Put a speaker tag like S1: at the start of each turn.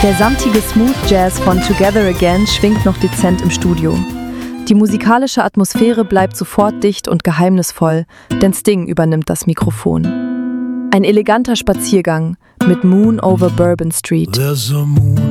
S1: Der samtige Smooth Jazz von Together Again schwingt noch dezent im Studio. Die musikalische Atmosphäre bleibt sofort dicht und geheimnisvoll, denn Sting übernimmt das Mikrofon. Ein eleganter Spaziergang mit Moon over Bourbon Street.
S2: There's a moon